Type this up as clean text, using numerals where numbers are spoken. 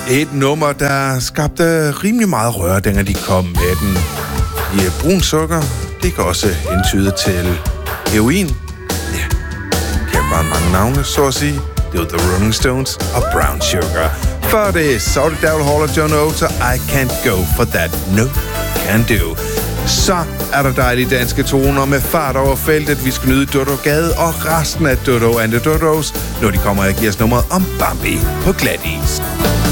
Et nummer, der skabte rimelig meget røre, dengang de kom med den. I brun sukker, det kan også hentyde til heroin. Ja, kan bare mange navne, så at sige. Det var The Rolling Stones og Brown Sugar. Før det, så var det Daryl Hall og John Oates og I Can't Go For That No Can Do. Så er der dejlige danske toner med fart over feltet. Vi skal nyde Dodo Gade og resten af Dodo and the Dodos, når de kommer og giver os nummeret om Bambi på glat is.